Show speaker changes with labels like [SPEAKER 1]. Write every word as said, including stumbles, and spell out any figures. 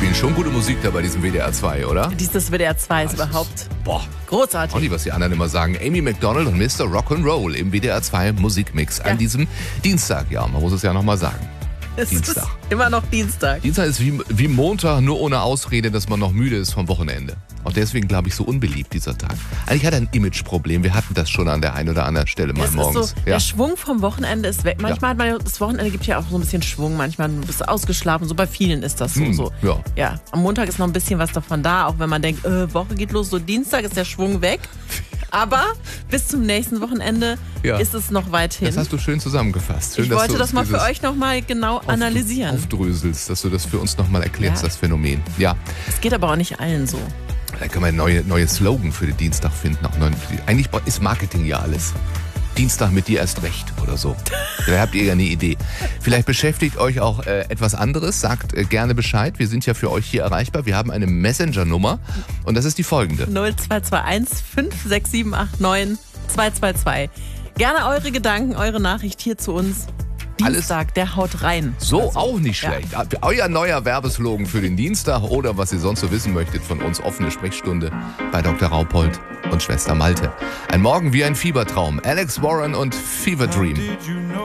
[SPEAKER 1] spielen schon gute Musik da bei diesem W D R zwei, oder?
[SPEAKER 2] Dieses W D R zwei ist
[SPEAKER 1] Das
[SPEAKER 2] überhaupt
[SPEAKER 1] ist, boah,
[SPEAKER 2] großartig.
[SPEAKER 1] auch nicht, was die anderen immer sagen. Amy Macdonald und Mister Rock'n'Roll im W D R zwei Musikmix
[SPEAKER 2] Ja.
[SPEAKER 1] an diesem Dienstag. Ja, man muss es ja nochmal sagen.
[SPEAKER 2] Es
[SPEAKER 1] Dienstag.
[SPEAKER 2] ist immer noch Dienstag.
[SPEAKER 1] Dienstag ist wie, wie Montag, nur ohne Ausrede, dass man noch müde ist vom Wochenende. Auch deswegen, glaube ich, so unbeliebt dieser Tag. Eigentlich hat er ein Imageproblem. Wir hatten das schon an der einen oder anderen Stelle mal
[SPEAKER 2] Es ist
[SPEAKER 1] morgens.
[SPEAKER 2] so,
[SPEAKER 1] ja.
[SPEAKER 2] der Schwung vom Wochenende ist weg. Manchmal hat man, das Wochenende gibt ja auch so ein bisschen Schwung. Manchmal bist du ausgeschlafen. So bei vielen ist das so.
[SPEAKER 1] Hm,
[SPEAKER 2] so.
[SPEAKER 1] ja.
[SPEAKER 2] ja. Am Montag ist noch ein bisschen was davon da. Auch wenn man denkt, äh, Woche geht los. So Dienstag ist der Schwung weg. Aber bis zum nächsten Wochenende
[SPEAKER 1] Ja.
[SPEAKER 2] ist es noch weit hin.
[SPEAKER 1] Das hast du schön zusammengefasst. Schön,
[SPEAKER 2] ich
[SPEAKER 1] dass
[SPEAKER 2] wollte
[SPEAKER 1] du
[SPEAKER 2] das mal für
[SPEAKER 1] dieses
[SPEAKER 2] euch nochmal genau
[SPEAKER 1] auf-
[SPEAKER 2] analysieren.
[SPEAKER 1] Aufdröselst, dass du das für uns nochmal erklärst,
[SPEAKER 2] Ja.
[SPEAKER 1] das Phänomen. Ja,
[SPEAKER 2] Es geht aber auch nicht allen so.
[SPEAKER 1] da können wir ein neue, neue Slogan für den Dienstag finden. Auch neuen, eigentlich ist Marketing ja alles. Dienstag mit dir erst recht oder so. Da habt ihr ja eine Idee. Vielleicht beschäftigt euch auch äh, etwas anderes. Sagt äh, gerne Bescheid. Wir sind ja für euch hier erreichbar. Wir haben eine Messenger-Nummer und das ist die folgende.
[SPEAKER 2] null zwei zwei eins fünf sechs sieben acht neun zwei zwei zwei. Gerne eure Gedanken, eure Nachricht hier zu uns. Dienstag, der haut rein.
[SPEAKER 1] So,
[SPEAKER 2] Also,
[SPEAKER 1] auch nicht
[SPEAKER 2] ja.
[SPEAKER 1] schlecht. Euer neuer Werbeslogan für den Dienstag oder was ihr sonst so wissen möchtet von uns. Offene Sprechstunde bei Doktor Raupold und Schwester Malte. Ein Morgen wie ein Fiebertraum. Alex Warren und Fever Dream.